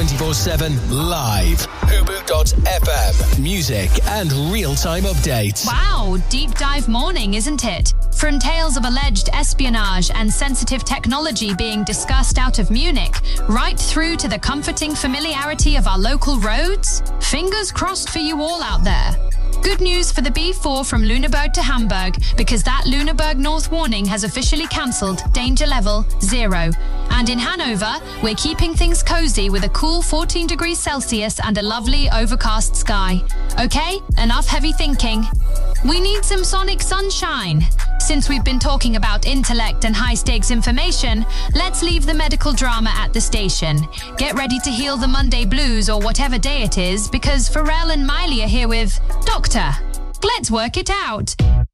24/7 live. Hubu.fm. Music and real-time updates. Wow, deep dive morning, isn't it? From tales of alleged espionage and sensitive technology being discussed out of Munich, right through to the comforting familiarity of our local roads. Fingers crossed for you all out there. Good news for the B4 from Lüneburg to Hamburg, because that Lüneburg North warning has officially cancelled, danger level 0. And in Hanover, we're keeping things cozy with a cool 14 degrees Celsius and a lovely overcast sky. Okay, enough heavy thinking. We need some sonic sunshine. Since we've been talking about intellect and high-stakes information, let's leave the medical drama at the station. Get ready to heal the Monday blues or whatever day it is, because Pharrell and Miley are here with Doctor. Let's work it out.